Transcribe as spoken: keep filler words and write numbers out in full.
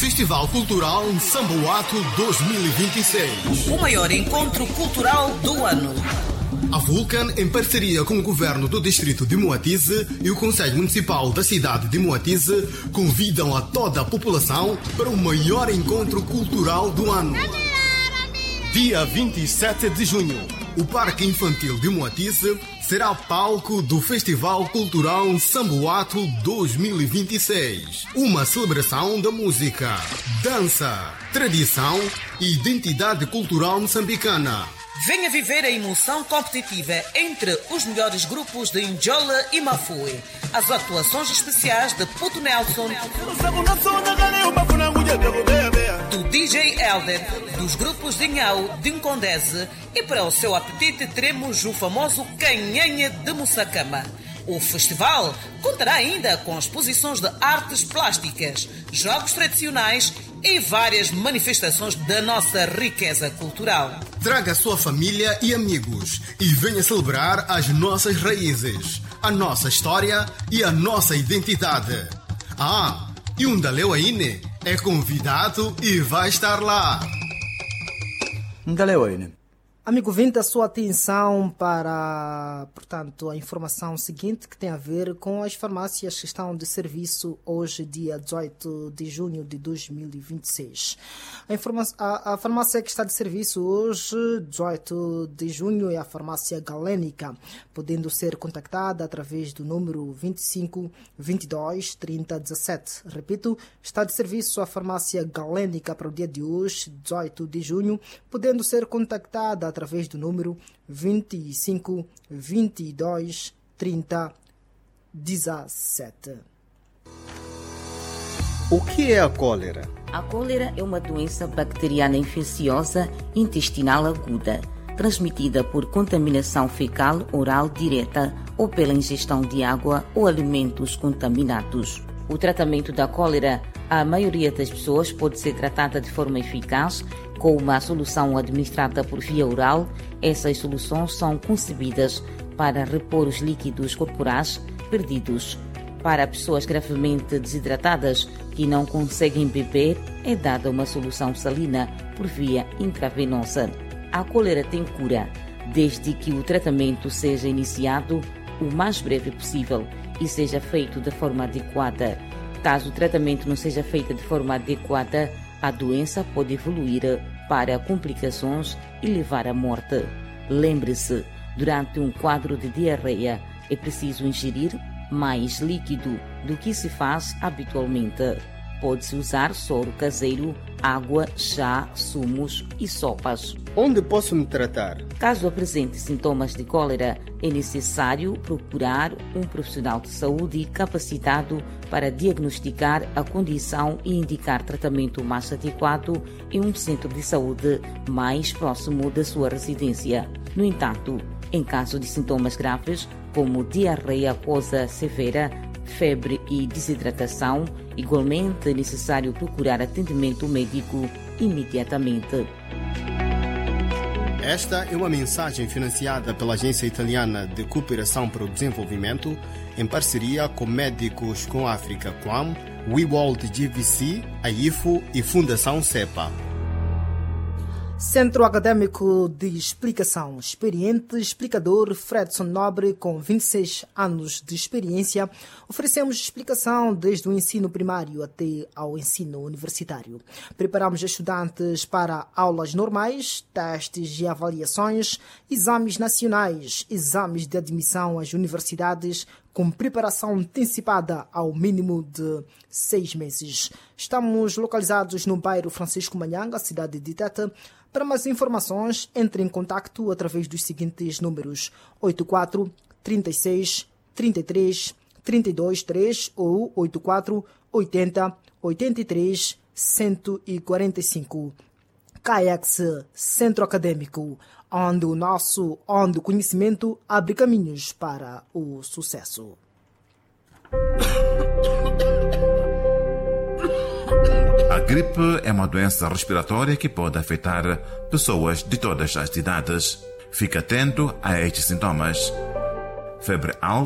Festival Cultural Samboato dois mil e vinte e seis. O maior encontro cultural do ano. A Vulcan, em parceria com o Governo do Distrito de Moatize e o Conselho Municipal da cidade de Moatize, convidam a toda a população para o maior encontro cultural do ano. Dia vinte e sete de junho, o Parque Infantil de Moatize será palco do Festival Cultural Samboato dois mil e vinte e seis. Uma celebração da música, dança, tradição e identidade cultural moçambicana. Venha viver a emoção competitiva entre os melhores grupos de Njola e Mafue. As atuações especiais de Puto Nelson, do D J Elder, dos grupos de Nhau, de Nkondese, e para o seu apetite teremos o famoso Canhanha de Moçacama. O festival contará ainda com exposições de artes plásticas, jogos tradicionais e várias manifestações da nossa riqueza cultural. Traga a sua família e amigos e venha celebrar as nossas raízes, a nossa história e a nossa identidade. Ah, e um Ndaleuaine é convidado e vai estar lá. Ndaleuaine. Amigo, vindo a sua atenção para, portanto, a informação seguinte que tem a ver com as farmácias que estão de serviço hoje, dia dezoito de junho de dois mil e vinte e seis. A, informa- a, a farmácia que está de serviço hoje, dezoito de junho, é a farmácia Galénica, podendo ser contactada através do número vinte e cinco, vinte e dois, trinta, dezassete. Repito, está de serviço a farmácia Galénica para o dia de hoje, dezoito de junho, podendo ser contactada através do número vinte e cinco, vinte e dois, trinta, dezassete. O que é a cólera? A cólera é uma doença bacteriana infecciosa intestinal aguda, transmitida por contaminação fecal oral direta ou pela ingestão de água ou alimentos contaminados. O tratamento da cólera, a maioria das pessoas pode ser tratada de forma eficaz com uma solução administrada por via oral. Essas soluções são concebidas para repor os líquidos corporais perdidos. Para pessoas gravemente desidratadas que não conseguem beber, é dada uma solução salina por via intravenosa. A cólera tem cura, desde que o tratamento seja iniciado o mais breve possível e seja feito de forma adequada. Caso o tratamento não seja feito de forma adequada, a doença pode evoluir para complicações e levar à morte. Lembre-se, durante um quadro de diarreia é preciso ingerir mais líquido do que se faz habitualmente. Pode-se usar soro caseiro, água, chá, sumos e sopas. Onde posso me tratar? Caso apresente sintomas de cólera, é necessário procurar um profissional de saúde capacitado para diagnosticar a condição e indicar tratamento mais adequado em um centro de saúde mais próximo da sua residência. No entanto, em caso de sintomas graves, como diarreia aquosa severa, febre e desidratação, igualmente é necessário procurar atendimento médico imediatamente. Esta é uma mensagem financiada pela Agência Italiana de Cooperação para o Desenvolvimento, em parceria com Médicos com África C U A M, WeWorld G V C, a I F O e Fundação CEPA. Centro Acadêmico de Explicação Experiente, explicador Fredson Nobre, com vinte e seis anos de experiência, oferecemos explicação desde o ensino primário até ao ensino universitário. Preparamos estudantes para aulas normais, testes e avaliações, exames nacionais, exames de admissão às universidades, com preparação antecipada ao mínimo de seis meses. Estamos localizados no bairro Francisco Manhanga, cidade de Tete. Para mais informações, entre em contato através dos seguintes números: oitenta e quatro, trinta e seis, trinta e três, trinta e dois, três ou oitenta e quatro, oitenta, oitenta e três, cento e quarenta e cinco. C A E X Centro Acadêmico, onde o nosso onde o conhecimento abre caminhos para o sucesso. A gripe é uma doença respiratória que pode afetar pessoas de todas as idades. Fique atento a estes sintomas: febre alta,